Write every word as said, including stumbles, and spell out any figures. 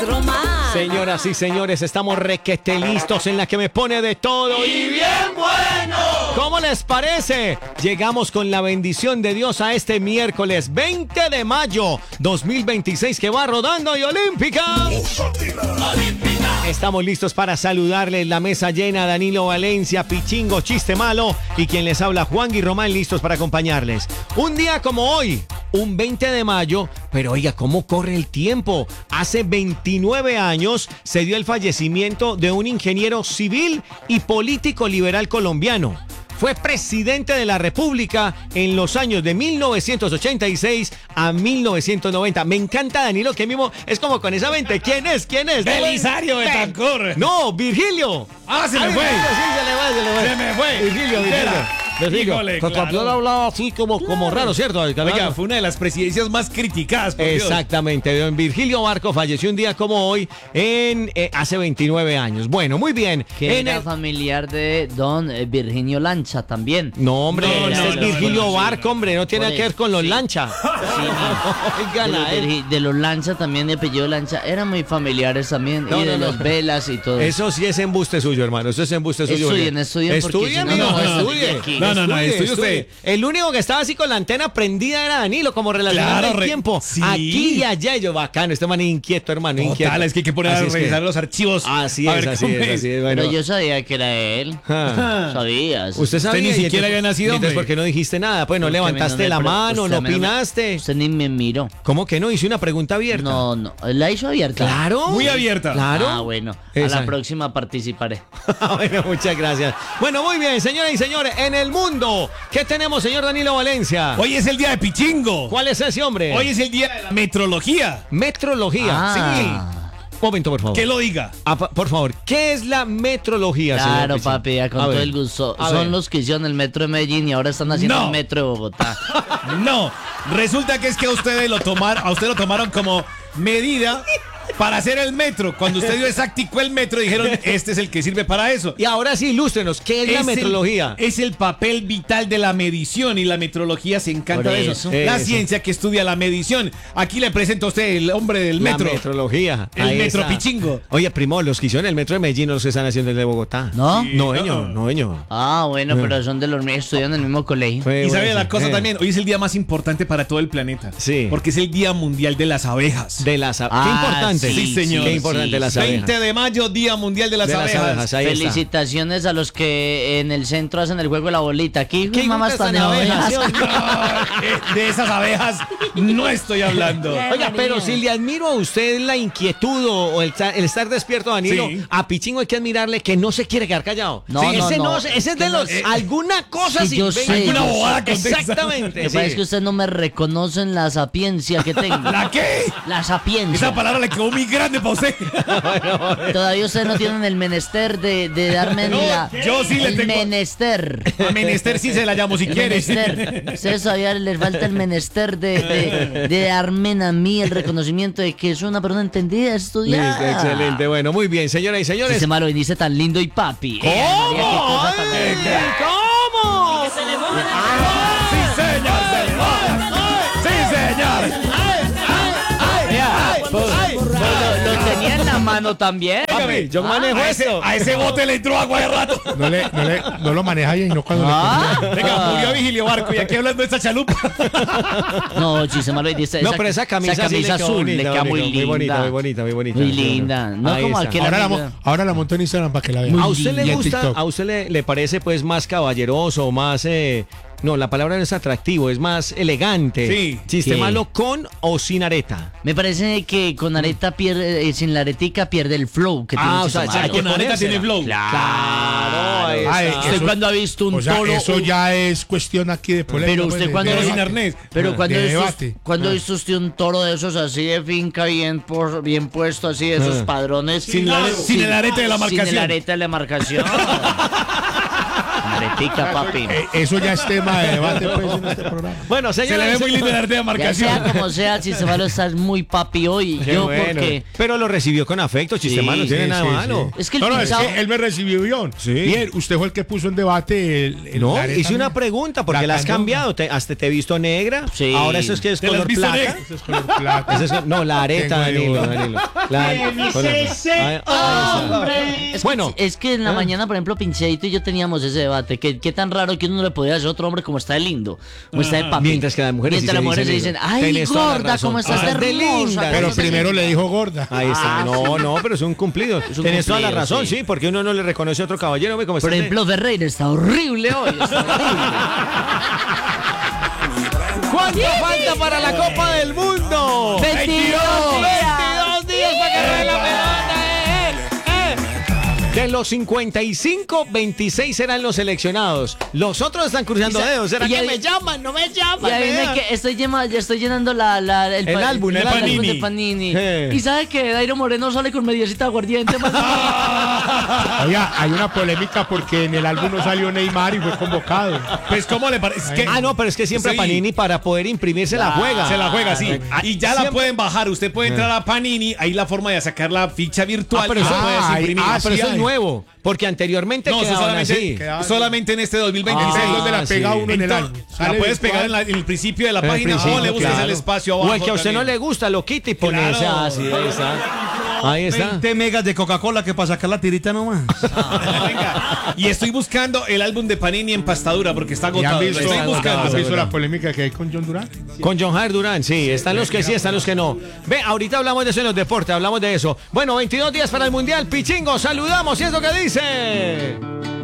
Señoras y señores, estamos requete listos en la que me pone de todo y bien bueno. ¿Cómo les parece? Llegamos con la bendición de Dios a este miércoles veinte de mayo dos mil veintiséis que va rodando y olímpica. Estamos listos para saludarles, la mesa llena, Danilo Valencia, Pichingo, Chiste Malo y quien les habla, Juan y Román, listos para acompañarles. Un día como hoy, un veinte de mayo, pero oiga, ¿cómo corre el tiempo? Hace veintinueve años se dio el fallecimiento de un ingeniero civil y político liberal colombiano. Fue presidente de la República en los años de mil novecientos ochenta y seis a mil novecientos noventa. Me encanta, Danilo, que mismo es como con esa mente. ¿Quién es? ¿Quién es? Belisario Betancur. No, Virgilio. Ah, se me Ay, fue. Sí, se le fue, se le fue. Se me fue. Virgilio, Virgilio. Híjole, Cuando claro. hablaba así como, como raro, ¿cierto? Oiga, fue una de las presidencias más criticadas, por Dios. Exactamente, don Virgilio Barco falleció un día como hoy en eh, hace veintinueve años. Bueno, muy bien. Que En era el- familiar de don eh, Virginio Lancha también. No, hombre, No, ese no, es no, Virgilio no, no, Barco, hombre, no tiene Por que ver eso, con los sí. lancha. Sí, de, Oigan, los a él. Virgi- de los Lancha también, de apellido Lancha, eran muy familiares también. No, y de no, no. los Velas y todo. Eso sí es embuste suyo, hermano. Eso es embuste suyo. Estudien, porque- estudien, porque Estudien, si no, mijo, no, no, estudie. aquí. No, no, no, estudie usted. El único que estaba así con la antena prendida era Danilo, como relacionando Claro, el re- tiempo. sí. Aquí y allá, yo bacano. Este man es inquieto, hermano, inquieto. Total, es que hay que poner Así a es que- revisar los archivos. Así a es, ver así cómo es, así es. Bueno. Pero yo sabía que era él. Ah. Sabías. Usted sabía. ni y siquiera entonces- había nacido, y Entonces, hombre. ¿por qué no dijiste nada? Pues no Porque a mí levantaste me la pre- mano, usted no me- opinaste. Usted ni me miró. ¿Cómo que no? Hice una pregunta abierta. No, no. ¿La hizo abierta? Claro. Muy abierta. Claro. Ah, bueno. A Esa. la próxima participaré. Bueno, muchas gracias. Bueno, muy bien, señoras y señores, en el mundo, ¿qué tenemos, señor Danilo Valencia? Hoy es el día de Pichingo. ¿Cuál es ese hombre? Hoy es el día de la metrología. Metrología. Ah. Momento, por favor. Que lo diga. Ah, pa- por favor, ¿qué es la metrología, señor Claro, Pichingo? papi, ya con A todo ver, el gusto. a Son ver. los que hicieron el metro de Medellín y ahora están haciendo No. el metro de Bogotá. No, resulta que es que a ustedes lo tomaron, a usted lo tomaron como medida para hacer el metro. Cuando usted dio exactico el metro, dijeron, este es el que sirve para eso. Y ahora sí, ilústrenos, ¿qué es, la el- metrología? es el papel vital de la medición y la metrología se encanta Por de eso. eso. La Eso. ciencia que estudia la medición. Aquí le presento a usted el hombre del metro. La metrología. El Ahí metro está. Pichingo. Oye, primo, los que hicieron el metro de Medellín no los que están haciendo el de Bogotá. ¿No? No, señor, no, señor. Ah, bueno, pero son de los míos, estudian en el mismo colegio. Fue Y sabe bueno, la cosa eh. también, hoy es el día más importante para todo el planeta. Sí. Porque es el Día Mundial de las Abejas. De las abejas. Ah, Qué importante. sí, señor. Qué importante Sí, las sí. abejas. veinte de mayo, Día Mundial de las De las Abejas. abejas, ahí está. Felicitaciones a los que en el centro hacen el juego de la bolita. Aquí, ¿Qué mamás gustan tan abejas? abejas. No, eh, de esas abejas no estoy hablando. Oiga, pero si le admiro a usted la inquietud o o el, ta- el estar despierto, Danilo, Sí. a Pichingo hay que admirarle que no se quiere quedar callado. No, Sí, no, ese no. ese es de Que no- los eh, alguna cosa sí, sin yo ve- sé, Alguna yo sé. bobada contesta. Exactamente. Lo que pasa sí. es que usted no me reconoce en la sapiencia que tengo. ¿La qué? La sapiencia. Esa palabra le quedó muy grande para usted. Todavía ustedes no tienen el menester de, de darme No, la, yo sí le el tengo- menester. A menester sí se la llamo si El quiere. menester. Ustedes todavía les falta el menester de, de, de darme a mí el reconocimiento de que soy una persona entendida, estudiada. Listo, excelente. Bueno, muy bien, señoras y señores. Ese malo dice tan lindo y papi. ¿Cómo? Eh, María, qué cosa tan Ay, linda. ¿Cómo? Sí, señor. se- Sí, señor. Vea, pues, pues lo, lo tenía en la mano también. Papi, yo manejo A ese, esto. a ese bote le entró agua de rato. No, le, no, le, no lo maneja bien, no cuando Ah. Venga, murió Vigilio Barco y aquí hablando de esta chalupa. No, chiste malo dice. No, pero esa camisa, sí le quedó azul bonita, le queda muy bonita, linda. muy bonita, muy bonita, muy bonita. Muy Sí, sí. linda. No Ahí como está. aquel le Ahora la, amigo. mo- ahora la monto en Instagram para que la vean. ¿A usted Y le en gusta, TikTok. a usted le, le parece pues más caballeroso, más eh, no, la palabra no es atractivo, es más elegante? Sí. Chiste ¿Qué? malo con o sin areta. Me parece que con areta pierde, eh, sin la aretica pierde el flow que tiene Ah, el o sea, chiste hay malo. que Con areta ponérsela. tiene flow. Claro, ahí Ay, está. ¿Usted eso- cuando ha visto un O sea, toro? eso ya es cuestión aquí de polémica. Pero pues, usted de- cuando de Pero sin debate. arnés. Pero cuando de hizo, debate. cuando Ah. hizo usted un toro de esos así de finca bien por, bien puesto así de esos Ah. padrones Sin la- sin el arete de la sin el marcación. arete de la marcación. Aretica, papi. Eh, eso ya es tema de debate pues, en este programa. Bueno, Se le señores. ve muy lindo el arte de Ya marcación. sea como sea, Chistemalo estás muy papi hoy. Qué Yo bueno. porque... Pero lo recibió con afecto, Chistemano, no tiene sí, nada sí, malo. Es que el No, no, es pinchado... que él me recibió bien. Sí. Bien, usted fue el que puso en debate el, el No, la areta, hice una ¿no? pregunta porque La la has candonga. cambiado. Te, hasta te he visto negra. Sí. Ahora eso es que es ¿Te la has color visto plata. negra? Ese es color plata. Ese es- no, la areta, Tengo Danilo, ahí, Danilo. La, color- Ahí- ahí está. Es que, Bueno. es que en la Ah. mañana, por ejemplo, Pincheito y yo teníamos ese debate. Que qué tan raro que uno no le podía decir a otro hombre como está de lindo, como está de papi. Mientras que las mujeres sí Mientras se las mujeres se dicen dicen, eso. ay, Tenés toda la gorda, razón. cómo estás Ah, de de hermosa. linda. Pero cómo estás primero de- le dijo gorda. Ahí está. Ah, No, sí. no, pero es un cumplido. Es un Tienes toda la cumplido, razón, sí. sí, porque uno no le reconoce a otro caballero, ve cómo Por está. ejemplo, Ferreira está horrible hoy. Está horrible. ¿Cuánto falta para la Copa del Mundo? veintidós veintidós días para que ruede la pelota. eh, eh, eh. De los cincuenta y cinco, veintiséis serán los seleccionados. Los otros están cruzando Y sa- dedos. ¿Será y que ahí- me llaman? No me Y llaman. adivine vean. que estoy, llena- ya estoy llenando la, la- el, El pa- álbum, el Panini. de Panini. Eh. Y sabe que Dairo Moreno sale con mediecita de aguardiente. más- Oiga, hay una polémica porque en el álbum no salió Neymar y fue convocado. Pues, ¿cómo le parece? Es que Ah, no, pero es que siempre Sí. Panini para poder imprimirse la juega. se la juega así. Ah, Y ya siempre- la pueden bajar. Usted puede entrar a Panini. Ahí la forma de sacar la ficha virtual. Ah, pero y eso- la puedes ah, imprimir. Ah, pero sí eso es hay. nuevo. Porque anteriormente No, eso quedaban solamente, así. Quedaban- solamente en este dos mil veintiséis. Ese es Ah, donde la pega sí. uno en el álbum. Entonces, Sale la puedes virtual. pegar en, la- en el principio de la En el página principio, o le buscas claro. el espacio abajo. O el que a usted no también. le gusta, lo quita y pone Claro. ese así. Ahí está. Ahí está. veinte megas de Coca-Cola que para sacar la tirita nomás. Venga. Y estoy buscando el álbum de Panini en pastadura porque está ¿Y han agotado. Lo visto, estoy Ah, buscando. ¿han visto seguro. la polémica que hay con John Durán? Con John Jair Durán, sí. Están los que sí, están los que no. Ve, ahorita hablamos de eso en los deportes, hablamos de eso. Bueno, veintidós días para el Mundial. Pichingo, saludamos y es lo que dice.